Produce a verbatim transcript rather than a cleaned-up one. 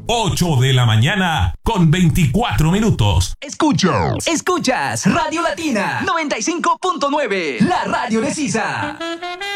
ocho de la mañana con veinticuatro minutos. Escuchas, escuchas Radio Latina noventa y cinco punto nueve, la radio de Sisa.